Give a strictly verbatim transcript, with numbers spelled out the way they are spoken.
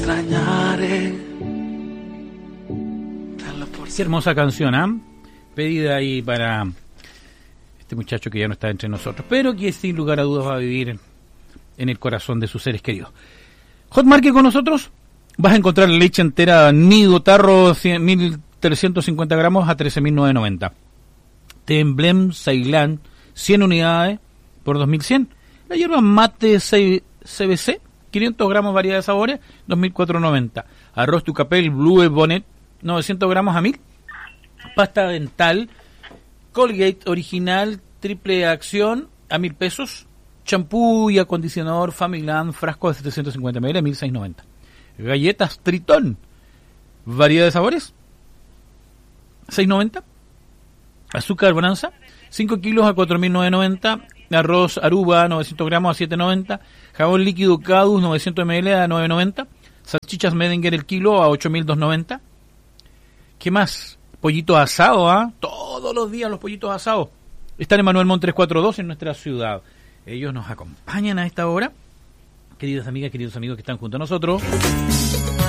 extrañaré. Qué hermosa canción, ¿ah? ¿eh? Pedida ahí para este muchacho que ya no está entre nosotros, pero que sin lugar a dudas va a vivir en el corazón de sus seres queridos. Hot Market con nosotros. Vas a encontrar leche entera Nido Tarro mil trescientos cincuenta gramos a trece mil novecientos noventa. Té Emblem Ceilán cien unidades por dos mil cien. La hierba mate C B C quinientos gramos variedad de sabores dos mil cuatrocientos noventa. Arroz Tucapel Blue Bonnet novecientos gramos a mil. Pasta dental Colgate original triple acción a mil pesos. Champú y acondicionador Familand frasco de setecientos cincuenta mililitros a mil seiscientos noventa. Galletas Tritón variedad de sabores seiscientos noventa. Azúcar Bonanza cinco kilos a cuatro mil novecientos noventa. Arroz Aruba novecientos gramos a siete noventa. Jabón líquido Cadus novecientos mililitros a nueve noventa. Salchichas Medinger el kilo a ocho mil doscientos noventa. ¿Qué más? Pollitos asados, ¿ah? ¿eh? Todos los días los pollitos asados. Están en Manuel Montt trescientos cuarenta y dos en nuestra ciudad. Ellos nos acompañan a esta hora. Queridas amigas, queridos amigos que están junto a nosotros.